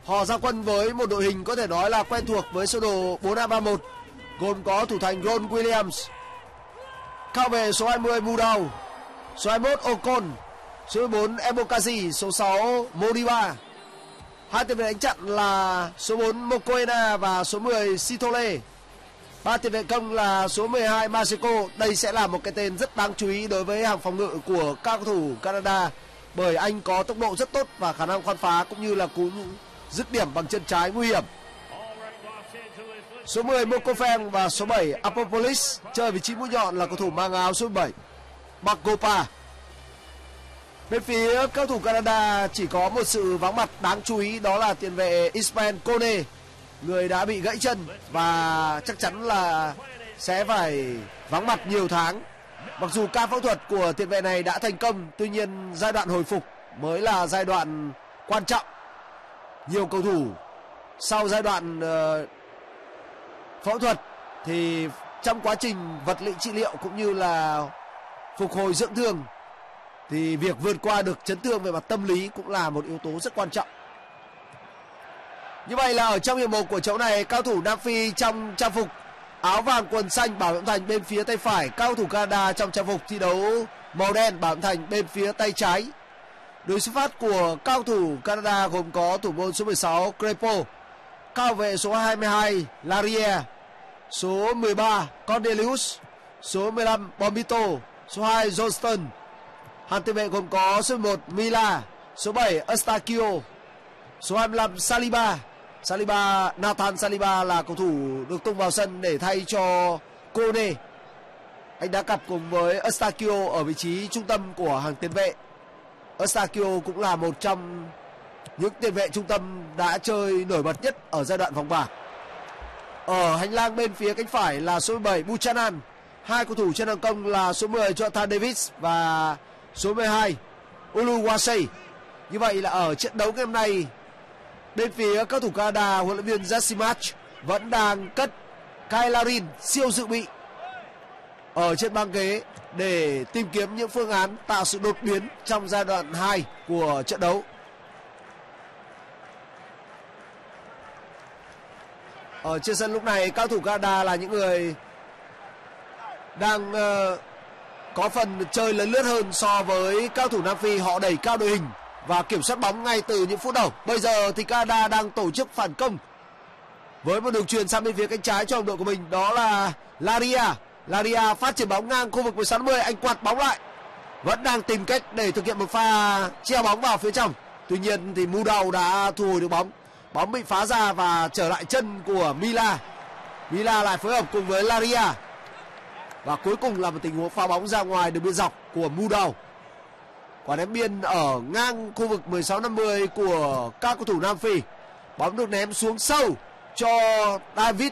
Họ ra quân với một đội hình có thể nói là quen thuộc với sơ đồ 4-2-3-1, gồm có thủ thành Ron Williams, cao vệ số 20 Mudau, số 21 Ocon, số 14 Ebokazi, số 6 Modiba. Hai tiền vệ đánh chặn là số 4 Mokoena và số 10 Sitole. Ba tiền vệ công là số 12 Maseko. Đây sẽ là một cái tên rất đáng chú ý đối với hàng phòng ngự của các cầu thủ Canada, bởi anh có tốc độ rất tốt và khả năng khoan phá cũng như là cú dứt điểm bằng chân trái nguy hiểm. Số 10 Mokofeng và số 7 Apopolis chơi vị trí mũi nhọn là cầu thủ mang áo số 7 Bagopa. Bên phía các cầu thủ Canada chỉ có một sự vắng mặt đáng chú ý, đó là tiền vệ Ismael Kone, người đã bị gãy chân và chắc chắn là sẽ phải vắng mặt nhiều tháng. Mặc dù ca phẫu thuật của tiền vệ này đã thành công, tuy nhiên giai đoạn hồi phục mới là giai đoạn quan trọng. Nhiều cầu thủ sau giai đoạn phẫu thuật thì trong quá trình vật lý trị liệu cũng như là phục hồi dưỡng thương thì việc vượt qua được chấn thương về mặt tâm lý cũng là một yếu tố rất quan trọng. Như vậy là ở trong hiệp 1 của trận này, cao thủ Nam Phi trong trang phục áo vàng quần xanh bảo vệ thành bên phía tay phải, cao thủ Canada trong trang phục thi đấu màu đen bảo vệ thành bên phía tay trái. Đội xuất phát của cao thủ Canada gồm có thủ môn số 16 Crepo, cao vệ số 22 Larie, số 13 Cornelius, số 15 Bombito, số 2 Johnston. Hàng tiền vệ gồm có số 1 Mila, số 7 Eustachio, số 25 Saliba. Nathan Saliba là cầu thủ được tung vào sân để thay cho Kone. Anh đã cặp cùng với Eustachio ở vị trí trung tâm của hàng tiền vệ. Eustachio cũng là một trong những tiền vệ trung tâm đã chơi nổi bật nhất ở giai đoạn vòng bảng. Ở hành lang bên phía cánh phải là số 17 Buchanan. Hai cầu thủ trên hàng công là số 10 Jonathan Davis và số 12 Uluwase. Như vậy là ở trận đấu ngày hôm nay, bên phía các thủ Canada, huấn luyện viên Jesse Marsch vẫn đang cất Kyle Larin siêu dự bị ở trên băng ghế để tìm kiếm những phương án tạo sự đột biến trong giai đoạn 2 của trận đấu. Ở trên sân lúc này, các thủ Canada là những người đang có phần chơi lớn lướt hơn so với các thủ Nam Phi. Họ đẩy cao đội hình và kiểm soát bóng ngay từ những phút đầu. Bây giờ thì Canada đang tổ chức phản công với một đường chuyền sang bên phía cánh trái cho đồng đội của mình, đó là Laria phát triển bóng ngang khu vực 16-10. Anh quạt bóng lại, vẫn đang tìm cách để thực hiện một pha treo bóng vào phía trong. Tuy nhiên thì Mudau đã thu hồi được bóng. Bóng bị phá ra và trở lại chân của Mila lại phối hợp cùng với Laria. Và cuối cùng là một tình huống phá bóng ra ngoài đường biên dọc của Mudau. Quả ném biên ở ngang khu vực 16-50 của các cầu thủ Nam Phi. Bóng được ném xuống sâu cho David.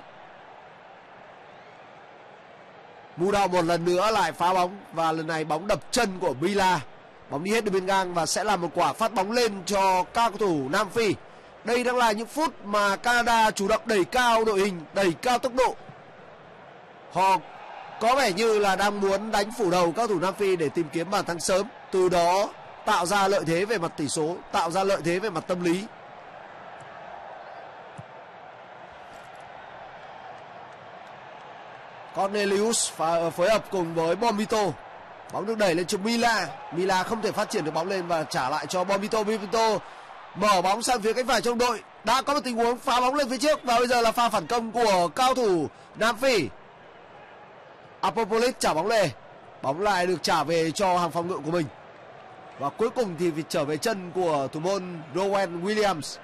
Mudau một lần nữa lại phá bóng và lần này bóng đập chân của Mila. Bóng đi hết đường biên ngang và sẽ là một quả phát bóng lên cho các cầu thủ Nam Phi. Đây đang là những phút mà Canada chủ động đẩy cao đội hình, đẩy cao tốc độ. Họ có vẻ như là đang muốn đánh phủ đầu các thủ Nam Phi để tìm kiếm bàn thắng sớm, từ đó tạo ra lợi thế về mặt tỷ số, tạo ra lợi thế về mặt tâm lý. Cornelius phối hợp cùng với Bombito. Bóng được đẩy lên cho Mila không thể phát triển được bóng lên và trả lại cho Bombito. Mở bóng sang phía cánh phải trong đội. Đã có một tình huống phá bóng lên phía trước và bây giờ là pha phản công của cao thủ Nam Phi. Apopolis trả bóng lên, bóng lại được trả về cho hàng phòng ngự của mình. Và cuối cùng thì trở về chân của thủ môn Rowan Williams.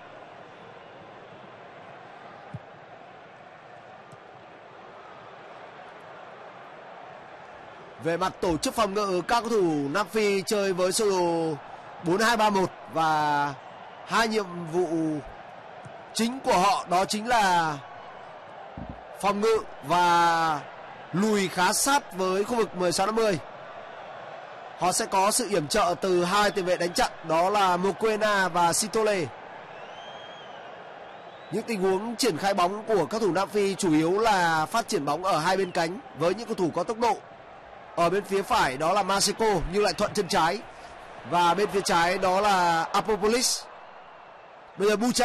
Về mặt tổ chức phòng ngự, các cầu thủ Nam Phi chơi với sơ đồ 4-2-3-1 và hai nhiệm vụ chính của họ đó chính là phòng ngự và lùi khá sát với khu vực 16-50. Họ sẽ có sự yểm trợ từ hai tiền vệ đánh chặn, đó là Mokoena và Sitole. Những tình huống triển khai bóng của các thủ Nam Phi chủ yếu là phát triển bóng ở hai bên cánh với những cầu thủ có tốc độ. Ở bên phía phải đó là Maseko nhưng lại thuận chân trái, và bên phía trái đó là Apopolis. Bây giờ